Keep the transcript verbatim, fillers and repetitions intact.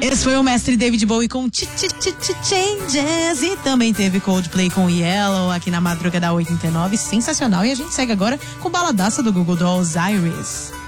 Esse foi o mestre David Bowie com Ch -ch -ch -ch Changes. E também teve Coldplay com Yellow aqui na madruga da oitenta e nove. Sensacional. E a gente segue agora com baladaça do Google Dolls, Iris.